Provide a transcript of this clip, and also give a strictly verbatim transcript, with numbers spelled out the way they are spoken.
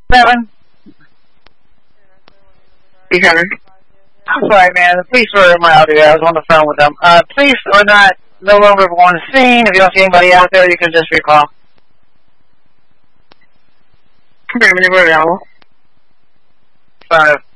Seven. Seven. Sorry, man. The police were in my audio. I was on the phone with them. Uh, police are not no longer on the scene. If you don't see anybody out there, you can just recall. Okay, whenever available. Five.